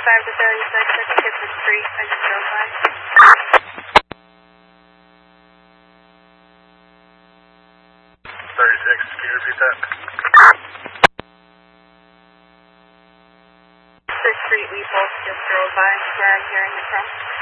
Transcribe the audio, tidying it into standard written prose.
to 36. I think it's the street I just drove by. 36, can you repeat that? The street we both just drove by, where I'm hearing it from.